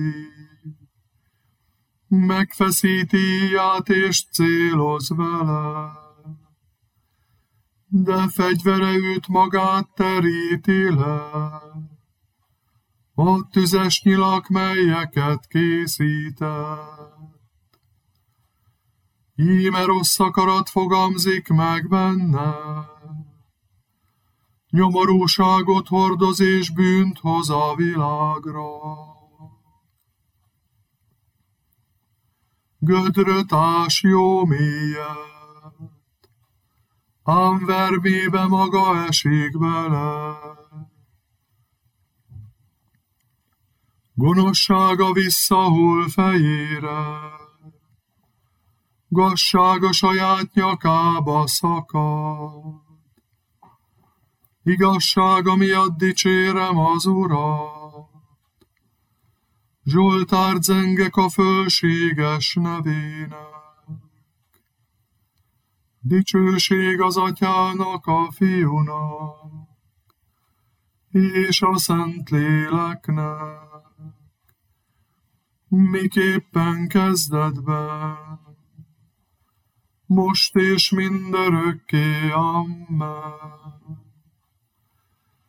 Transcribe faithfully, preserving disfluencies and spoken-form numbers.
Megfeszíti íját és céloz vele, de fegyvere őt magát teríti le. A tüzes nyilak, melyeket készített. Íme rossz akarat fogamzik meg benne, nyomorúságot hordoz és bűnt hoz a világra. Gödröt ás jó mélyet, ám vermébe maga esik bele. Gonoszsága visszahull fejére, gazság a saját nyakába szakad. Igazsága miatt dicsérem az Urat, Zsoltárt zengek a fölséges nevének. Dicsőség az Atyának, a Fiúnak, és a Szentléleknek, miképpen kezdetben, most és mindörökké. Amen.